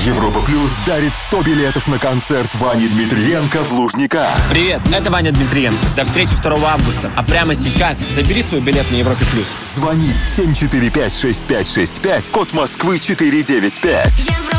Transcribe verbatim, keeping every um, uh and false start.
Европа Плюс дарит сто билетов на концерт Вани Дмитриенко в Лужниках. Привет, это Ваня Дмитриенко. До встречи второго августа. А прямо сейчас забери свой билет на Европе Плюс. Звони семь четыре пять шесть пять шесть пять, код Москвы четыре девять пять.